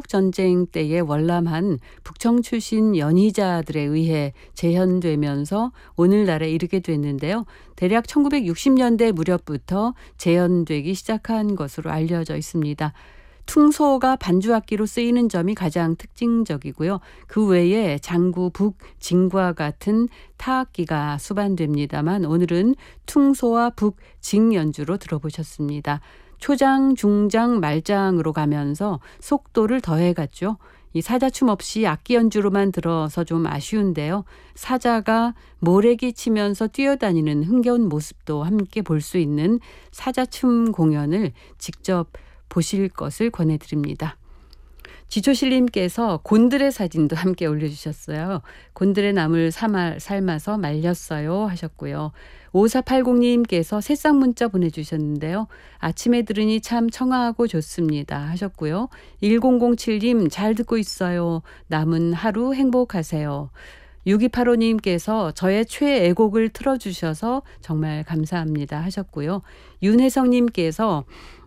한국전쟁 때에 월남한 북청 출신 연희자들에 의해 재현되면서 오늘날에 이르게 됐는데요. 대략 1960년대 무렵부터 재현되기 시작한 것으로 알려져 있습니다. 퉁소가 반주악기로 쓰이는 점이 가장 특징적이고요. 그 외에 장구, 북, 징과 같은 타악기가 수반됩니다만 오늘은 퉁소와 북, 징 연주로 들어보셨습니다. 초장, 중장, 말장으로 가면서 속도를 더해갔죠. 이 사자춤 없이 악기 연주로만 들어서 좀 아쉬운데요. 사자가 모래기 치면서 뛰어다니는 흥겨운 모습도 함께 볼 수 있는 사자춤 공연을 직접 보실 것을 권해드립니다. 지초실님께서 곤드레 사진도 함께 올려주셨어요. 곤드레 나물 삶아서 말렸어요 하셨고요. 5480님께서 새싹 문자 보내주셨는데요. 아침에 들으니 참 청아하고 좋습니다 하셨고요. 1007님 잘 듣고 있어요. 남은 하루 행복하세요. 6285님께서 저의 최애곡을 틀어주셔서 정말 감사합니다 하셨고요. 윤혜성님께서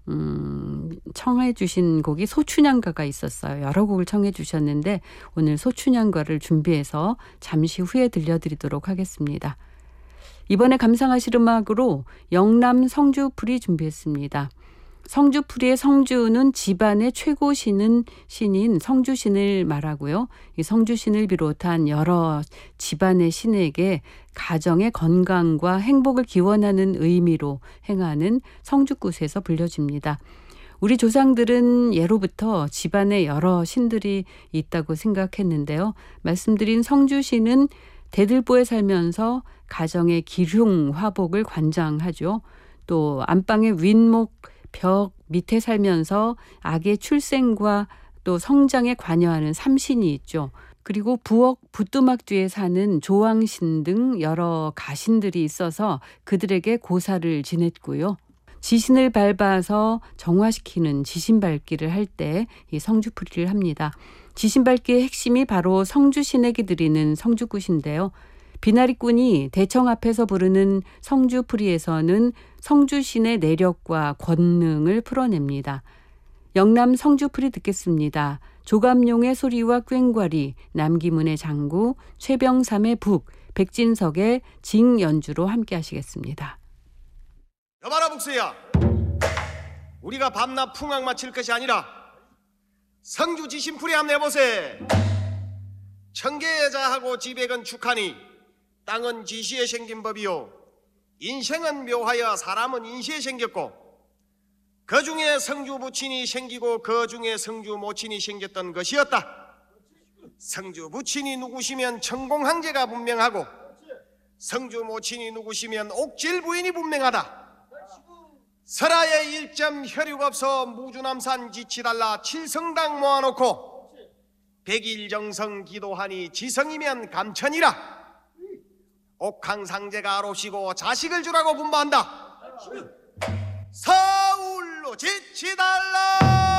청해 주신 곡이 소춘향가가 있었어요. 여러 곡을 청해 주셨는데 오늘 소춘향가를 준비해서 잠시 후에 들려드리도록 하겠습니다. 이번에 감상하실 음악으로 영남 성주풀이 준비했습니다. 성주풀이의 성주는 집안의 최고 신인 성주신을 말하고요. 이 성주신을 비롯한 여러 집안의 신에게 가정의 건강과 행복을 기원하는 의미로 행하는 성주굿에서 불려집니다. 우리 조상들은 예로부터 집안에 여러 신들이 있다고 생각했는데요. 말씀드린 성주신은 대들보에 살면서 가정의 기흉, 화복을 관장하죠. 또 안방의 윗목, 벽 밑에 살면서 악의 출생과 또 성장에 관여하는 삼신이 있죠. 그리고 부엌, 부뚜막 뒤에 사는 조왕신 등 여러 가신들이 있어서 그들에게 고사를 지냈고요. 지신을 밟아서 정화시키는 지신밟기를 할 때 이 성주풀이를 합니다. 지신밟기의 핵심이 바로 성주신에게 드리는 성주굿인데요. 비나리꾼이 대청 앞에서 부르는 성주풀이에서는 성주신의 내력과 권능을 풀어냅니다. 영남 성주풀이 듣겠습니다. 조감룡의 소리와 꽹과리, 남기문의 장구, 최병삼의 북, 백진석의 징 연주로 함께 하시겠습니다. 여봐라 북수야, 우리가 밤낮 풍악 맞힐 것이 아니라 성주 지신풀이 한번 내보세. 청계자하고 지백은 축하니 땅은 지시에 생긴 법이요 인생은 묘하여 사람은 인시에 생겼고 그 중에 성주 부친이 생기고 그 중에 성주 모친이 생겼던 것이었다. 성주 부친이 누구시면 천공황제가 분명하고 성주 모친이 누구시면 옥질 부인이 분명하다. 설하에 일점 혈육 없어 무주남산 지치달라 칠성당 모아놓고 백일정성 기도하니 지성이면 감천이라. 옥황상제가 아롭시고 자식을 주라고 분부한다. 서울로 지치달라.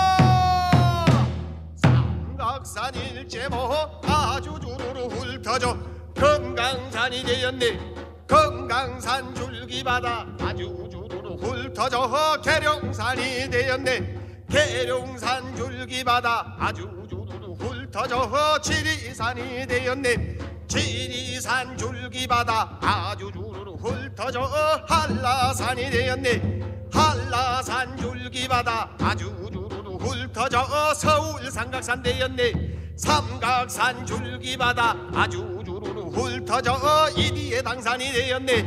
삼각산 일제모 아주 주르르 훑어져 금강산이 되었네. 금강산 줄기바다 아주 주르르 훑어져 계룡산이 되었네. 계룡산 줄기바다 아주 주르르 훑어져 지리산이 되었네. 지리산 줄기바다 아주 주르르 훑어져 한라산이 되었네. 한라산 줄기바다 아주 주르르 훑어져 서울 삼각산 되었네. 삼각산 줄기바다 아주 주르르 훑어져 이리의 당산이 되었네.